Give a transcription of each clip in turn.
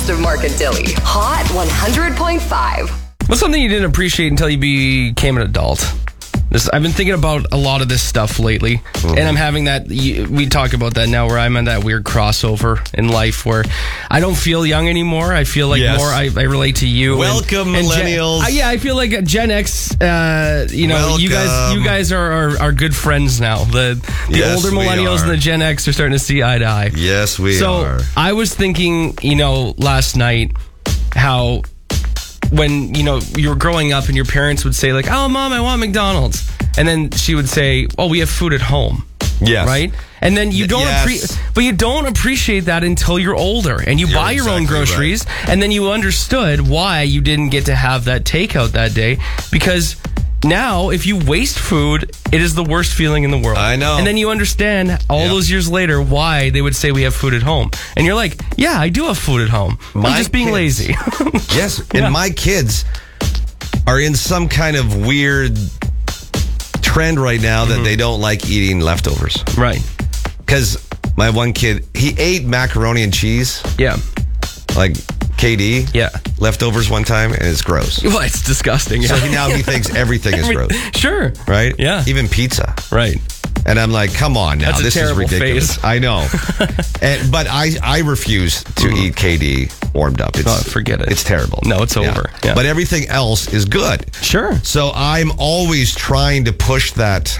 best of Mark and Dilly. Hot 100.5. What's something you didn't appreciate until you became an adult? I've been thinking about a lot of this stuff lately, and I'm having that, we talk about that now, where I'm in that weird crossover in life where I don't feel young anymore. I feel like more, I relate to you. Welcome, millennials. I feel like Gen X, you guys are good friends now. The older millennials and the Gen X are starting to see eye to eye. Yes, we are. So I was thinking, last night, how when, you were growing up and your parents would say like, oh, Mom, I want McDonald's. And then she would say, oh, we have food at home. Yes. Right? And then you don't but you don't appreciate that until you're older and you buy your own groceries. Right. And then you understood why you didn't get to have that takeout that day, because now, if you waste food, it is the worst feeling in the world. I know. And then you understand all those years later why they would say we have food at home. And you're like, yeah, I do have food at home. I'm just being lazy. Yes. And my kids are in some kind of weird trend right now that they don't like eating leftovers. Right. Because my one kid, he ate macaroni and cheese. Yeah. Like KD. Yeah. Leftovers one time, and it's gross. Well, it's disgusting. So now he thinks everything is gross. Sure. Right? Yeah. Even pizza. Right. And I'm like, come on now. That's this is ridiculous. Face. I know. But I refuse to eat KD warmed up. Forget it. It's terrible. No, it's over. Yeah. But everything else is good. Sure. So I'm always trying to push that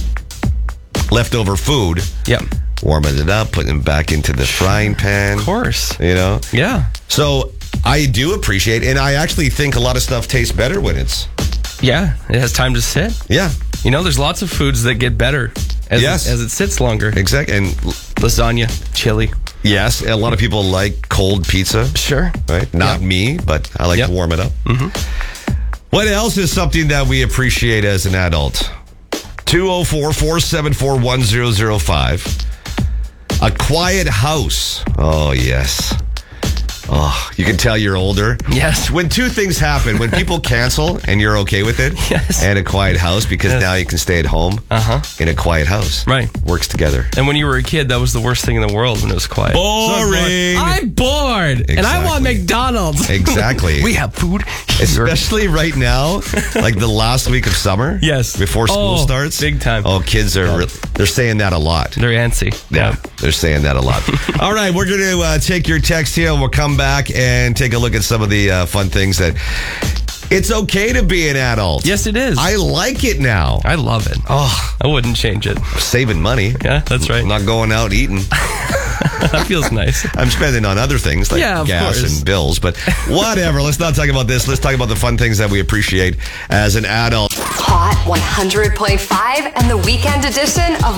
leftover food. Yep. Warming it up, putting it back into the frying pan. Of course. Yeah. So I do appreciate, and I actually think a lot of stuff tastes better when it's... Yeah, it has time to sit. Yeah. There's lots of foods that get better as it sits longer. Exactly. And lasagna, chili. Yes, a lot of people like cold pizza. Sure. Right? Not me, but I like to warm it up. What else is something that we appreciate as an adult? 204-474-1005. A quiet house. Oh, yes. Oh, you can tell you're older. Yes. When two things happen, when people cancel and you're okay with it, and a quiet house, because now you can stay at home in a quiet house. Right. Works together. And when you were a kid, that was the worst thing in the world when it was quiet. Boring. I'm bored. Exactly. And I want McDonald's. Exactly. We have food here. Especially right now, like the last week of summer. Yes. Before school starts. Big time. Oh, kids are, they're saying that a lot. They're antsy. Yeah, they're saying that a lot. All right, we're going to take your text here, and we'll come back and take a look at some of the fun things that... It's okay to be an adult. Yes, it is. I like it now. I love it. Oh, I wouldn't change it. Saving money. Yeah, that's right. I'm not going out eating. That feels nice. I'm spending on other things like gas and bills, but whatever. Let's not talk about this. Let's talk about the fun things that we appreciate as an adult. Hot 100.5 and the weekend edition of